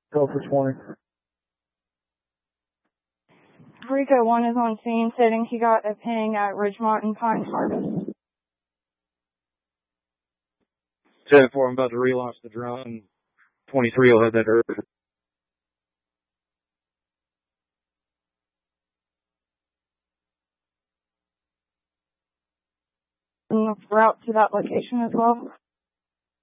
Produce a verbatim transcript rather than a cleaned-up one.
Go for twenty. Rico one is on scene, stating he got a ping at Ridgemont and Pine Harvest. ten four, I'm about to relaunch the drone. twenty-three will have that earth. And the route to that location as well.